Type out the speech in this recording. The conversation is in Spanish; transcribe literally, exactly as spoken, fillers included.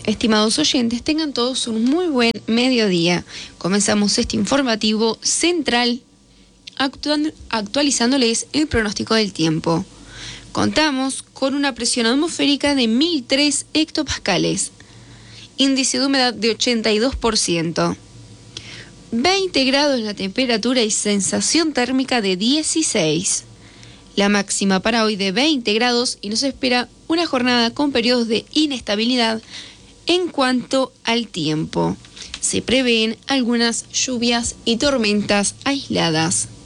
Estimados oyentes, tengan todos un muy buen mediodía. Comenzamos este informativo central actual, actualizándoles el pronóstico del tiempo. Contamos con una presión atmosférica de mil tres hectopascales, índice de humedad de ochenta y dos por ciento, veinte grados la temperatura y sensación térmica de dieciséis. La máxima para hoy de veinte grados y nos espera una jornada con periodos de inestabilidad en cuanto al tiempo. Se prevén algunas lluvias y tormentas aisladas.